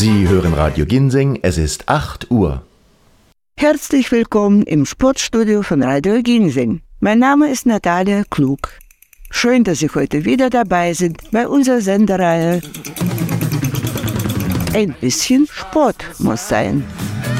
Sie hören Radio Ginseng, es ist 8 Uhr. Herzlich willkommen im Sportstudio von Radio Ginseng. Mein Name ist Natalia Klug. Schön, dass Sie heute wieder dabei sind bei unserer Sendereihe Ein bisschen Sport muss sein.